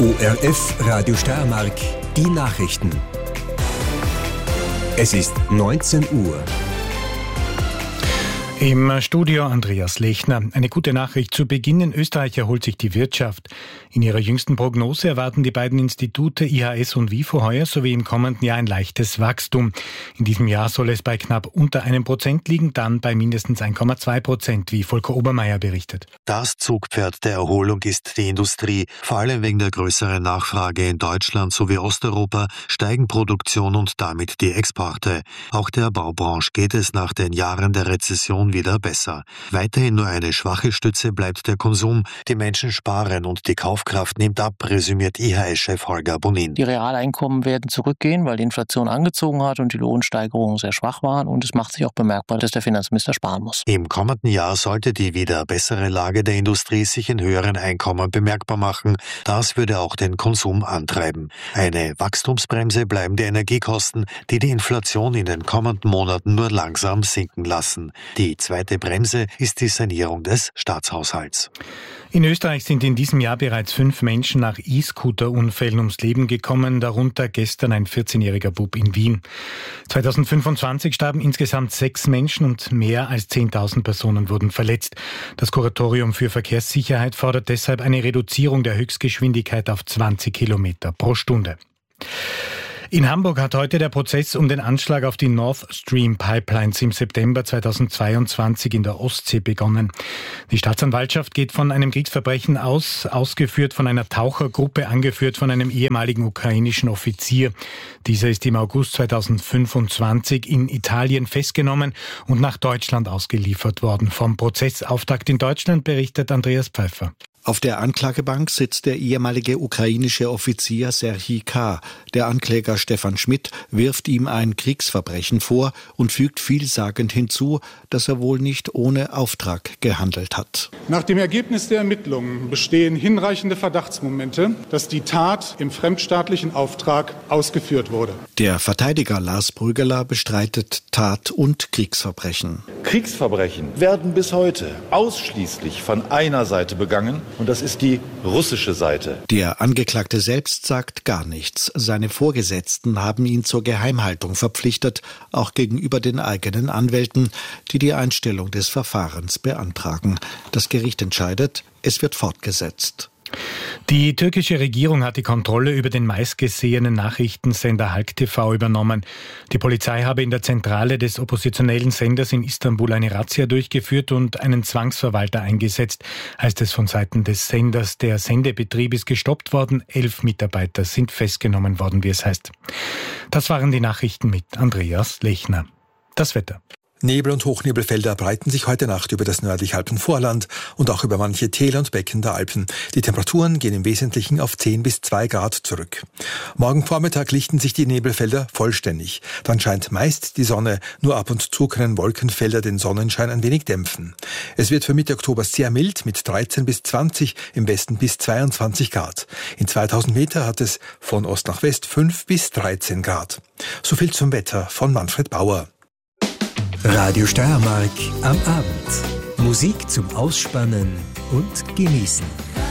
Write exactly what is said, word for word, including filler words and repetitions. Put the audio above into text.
O R F Radio Steiermark, die Nachrichten. Es ist neunzehn Uhr. Im Studio Andreas Lechner. Eine gute Nachricht zu Beginn. In Österreich erholt sich die Wirtschaft. In ihrer jüngsten Prognose erwarten die beiden Institute I H S und WIFO heuer sowie im kommenden Jahr ein leichtes Wachstum. In diesem Jahr soll es bei knapp unter einem Prozent liegen, dann bei mindestens eins Komma zwei Prozent, wie Volker Obermeier berichtet. Das Zugpferd der Erholung ist die Industrie. Vor allem wegen der größeren Nachfrage in Deutschland sowie Osteuropa steigen Produktion und damit die Exporte. Auch der Baubranche geht es nach den Jahren der Rezession wieder besser. Weiterhin nur eine schwache Stütze bleibt der Konsum. Die Menschen sparen und die Kaufkraft nimmt ab, resümiert I H S-Chef Holger Bonin. Die Realeinkommen werden zurückgehen, weil die Inflation angezogen hat und die Lohnsteigerungen sehr schwach waren. Und es macht sich auch bemerkbar, dass der Finanzminister sparen muss. Im kommenden Jahr sollte die wieder bessere Lage der Industrie sich in höheren Einkommen bemerkbar machen. Das würde auch den Konsum antreiben. Eine Wachstumsbremse bleiben die Energiekosten, die die Inflation in den kommenden Monaten nur langsam sinken lassen. Die zweite Bremse ist die Sanierung des Staatshaushalts. In Österreich sind in diesem Jahr bereits fünf Menschen nach E-Scooter-Unfällen ums Leben gekommen, darunter gestern ein vierzehnjähriger Bub in Wien. zweitausendfünfundzwanzig starben insgesamt sechs Menschen und mehr als zehntausend Personen wurden verletzt. Das Kuratorium für Verkehrssicherheit fordert deshalb eine Reduzierung der Höchstgeschwindigkeit auf zwanzig Kilometer pro Stunde. In Hamburg hat heute der Prozess um den Anschlag auf die Nord Stream Pipelines im September zweitausendzweiundzwanzig in der Ostsee begonnen. Die Staatsanwaltschaft geht von einem Kriegsverbrechen aus, ausgeführt von einer Tauchergruppe, angeführt von einem ehemaligen ukrainischen Offizier. Dieser ist im August zweitausendfünfundzwanzig in Italien festgenommen und nach Deutschland ausgeliefert worden. Vom Prozessauftakt in Deutschland berichtet Andreas Pfeiffer. Auf der Anklagebank sitzt der ehemalige ukrainische Offizier Serhij K. Der Ankläger Stefan Schmidt wirft ihm ein Kriegsverbrechen vor und fügt vielsagend hinzu, dass er wohl nicht ohne Auftrag gehandelt hat. Nach dem Ergebnis der Ermittlungen bestehen hinreichende Verdachtsmomente, dass die Tat im fremdstaatlichen Auftrag ausgeführt wurde. Der Verteidiger Lars Brüggeler bestreitet Tat und Kriegsverbrechen. Kriegsverbrechen werden bis heute ausschließlich von einer Seite begangen. Und das ist die russische Seite. Der Angeklagte selbst sagt gar nichts. Seine Vorgesetzten haben ihn zur Geheimhaltung verpflichtet, auch gegenüber den eigenen Anwälten, die die Einstellung des Verfahrens beantragen. Das Gericht entscheidet, es wird fortgesetzt. Die türkische Regierung hat die Kontrolle über den meistgesehenen Nachrichtensender Halk T V übernommen. Die Polizei habe in der Zentrale des oppositionellen Senders in Istanbul eine Razzia durchgeführt und einen Zwangsverwalter eingesetzt, heißt es von Seiten des Senders. Der Sendebetrieb ist gestoppt worden, elf Mitarbeiter sind festgenommen worden, wie es heißt. Das waren die Nachrichten mit Andreas Lechner. Das Wetter. Nebel- und Hochnebelfelder breiten sich heute Nacht über das nördliche Alpenvorland und auch über manche Täler und Becken der Alpen. Die Temperaturen gehen im Wesentlichen auf zehn bis zwei Grad zurück. Morgen Vormittag lichten sich die Nebelfelder vollständig. Dann scheint meist die Sonne, nur ab und zu können Wolkenfelder den Sonnenschein ein wenig dämpfen. Es wird für Mitte Oktober sehr mild mit dreizehn bis zwanzig, im Westen bis zweiundzwanzig Grad. In zweitausend Meter hat es von Ost nach West fünf bis dreizehn Grad. So viel zum Wetter von Manfred Bauer. Radio Steiermark am Abend. Musik zum Ausspannen und Genießen.